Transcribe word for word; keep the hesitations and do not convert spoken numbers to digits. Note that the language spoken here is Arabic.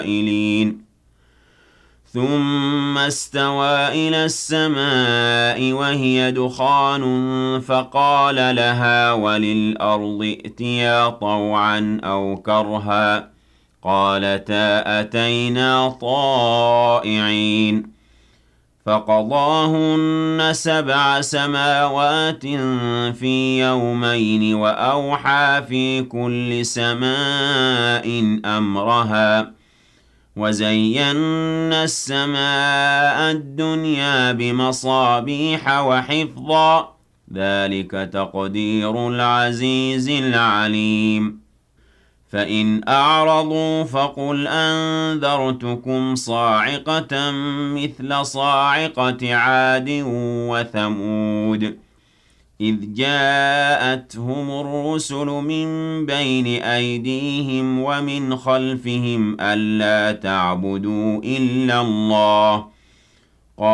الْقَائِلِينَ ثُمَّ اسْتَوَىٰ إِلَى السَّمَاءِ وَهِيَ دُخَانٌ فَقَالَ لَهَا وَلِلْأَرْضِ ائْتِيَا طَوْعًا أَوْ كَرْهًا قَالَتَا أَتَيْنَا طَائِعِينَ فَقَضَاهُنَّ سَبْعَ سَمَاوَاتٍ فِي يَوْمَيْنِ وَأَوْحَىٰ فِي كُلِّ سَمَاءٍ أَمْرَهَا وَزَيَّنَّا السَّمَاءَ الدُّنْيَا بِمَصَابِيحَ وَحِفْظًا ۚ ذَٰلِكَ تَقْدِيرُ الْعَزِيزِ الْعَلِيمِ فَإِنْ أَعْرَضُوا فَقُلْ أَنذَرْتُكُمْ صَاعِقَةً مِّثْلَ صَاعِقَةِ عَادٍ وَثَمُودَ إِذْ جَاءَتْهُمُ الرُّسُلُ مِن بَيْنِ أَيْدِيهِمْ وَمِنْ خَلْفِهِمْ أَلَّا تَعْبُدُوا إِلَّا اللَّهَ